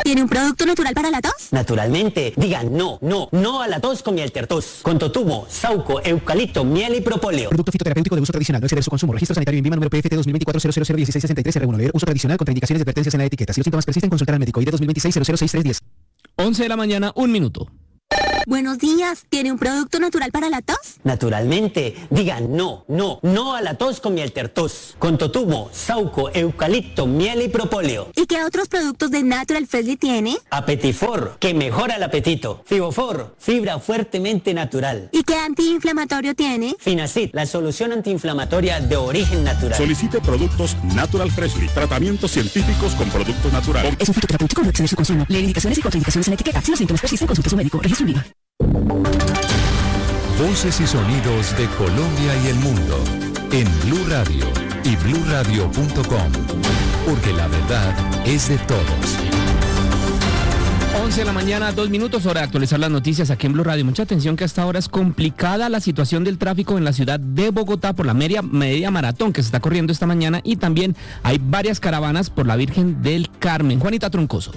¿Tiene un producto natural para la tos? Naturalmente. Digan no a la tos con miel tertos. Con totumo, sauco, eucalipto, miel y propóleo. Producto fitoterapéutico de uso tradicional. No exceder su consumo. Registro sanitario INVIMA número PFT 2024-001663-R1. Leer uso tradicional con contraindicaciones y advertencias en la etiqueta. Si los síntomas persisten, consultar al médico. ID 2026-006310. 11 de la mañana, 1 minuto. Buenos días. ¿Tiene un producto natural para la tos? Naturalmente. Digan no a la tos con miel tertos. Con totumo, sauco, eucalipto, miel y propóleo. ¿Y qué otros productos de Natural Freshly tiene? Apetifor, que mejora el apetito. Fibofor, fibra fuertemente natural. ¿Y qué antiinflamatorio tiene? Finacid, la solución antiinflamatoria de origen natural. Solicite productos Natural Freshly, tratamientos científicos con productos naturales. Es un fitoterapéutico, no exceder su consumo. Leer indicaciones y contraindicaciones en la etiqueta. Si los síntomas persisten, consulte a su médico. Registro INVIMA. Voces y sonidos de Colombia y el mundo en Blue Radio y bluradio.com, porque la verdad es de todos. 11 de la mañana, 2 minutos, hora de actualizar las noticias aquí en Blue Radio. Mucha atención que hasta ahora es complicada la situación del tráfico en la ciudad de Bogotá por la media maratón que se está corriendo esta mañana, y también hay varias caravanas por la Virgen del Carmen. Juanita Troncoso.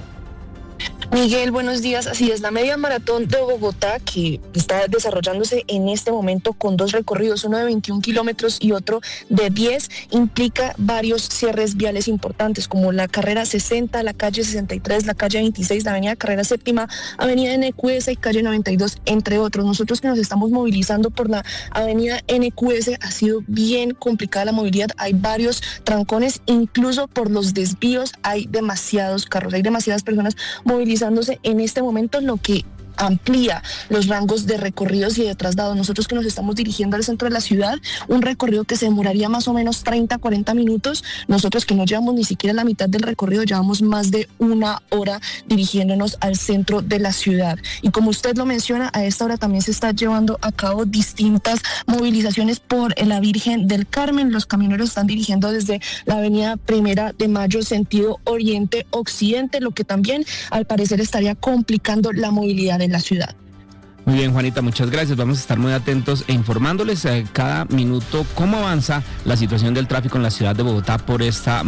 Miguel, buenos días. Así es, la media maratón de Bogotá, que está desarrollándose en este momento con 2 recorridos, uno de 21 kilómetros y otro de 10, implica varios cierres viales importantes, como la carrera 60, la calle 63, la calle 26, la avenida Carrera Séptima, avenida NQS y calle 92, entre otros. Nosotros que nos estamos movilizando por la avenida NQS, ha sido bien complicada la movilidad, hay varios trancones, incluso por los desvíos hay demasiados carros, hay demasiadas personas movilizándose en este momento, lo que amplía los rangos de recorridos y de traslados. Nosotros que nos estamos dirigiendo al centro de la ciudad, un recorrido que se demoraría más o menos 30-40 minutos, nosotros que no llevamos ni siquiera la mitad del recorrido, llevamos más de 1 hora dirigiéndonos al centro de la ciudad. Y como usted lo menciona, a esta hora también se está llevando a cabo distintas movilizaciones por la Virgen del Carmen. Los camioneros están dirigiendo desde la avenida 1 de Mayo, sentido oriente-occidente, lo que también al parecer estaría complicando la movilidad en la ciudad. Muy bien, Juanita, muchas gracias. Vamos a estar muy atentos e informándoles cada minuto cómo avanza la situación del tráfico en la ciudad de Bogotá por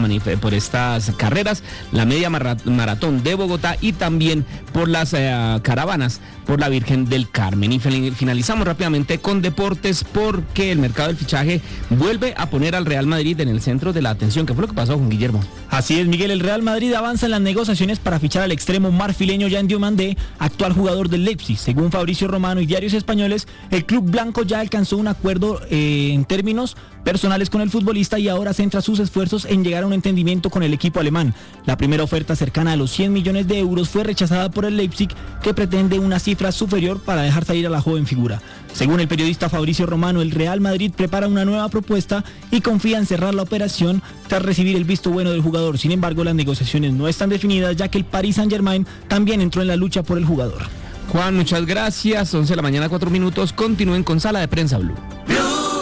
estas carreras, la media maratón de Bogotá y también por las caravanas por la Virgen del Carmen. Y finalizamos rápidamente con deportes, porque el mercado del fichaje vuelve a poner al Real Madrid en el centro de la atención. ¿Qué fue lo que pasó con Guillermo? Así es, Miguel, el Real Madrid avanza en las negociaciones para fichar al extremo marfileño Yan Diomandé, actual jugador del Leipzig. Según Fabricio Romano y diarios españoles, el club blanco ya alcanzó un acuerdo en términos personales con el futbolista y ahora centra sus esfuerzos en llegar a un entendimiento con el equipo alemán. La primera oferta, cercana a los 100 millones de euros, fue rechazada por el Leipzig, que pretende una cifra superior para dejar salir a la joven figura. Según el periodista Fabricio Romano, el Real Madrid prepara una nueva propuesta y confía en cerrar la operación tras recibir el visto bueno del jugador. Sin embargo, las negociaciones no están definidas, ya que el Paris Saint-Germain también entró en la lucha por el jugador. Juan, muchas gracias. 11 de la mañana, 4 minutos. Continúen con Sala de Prensa Blue.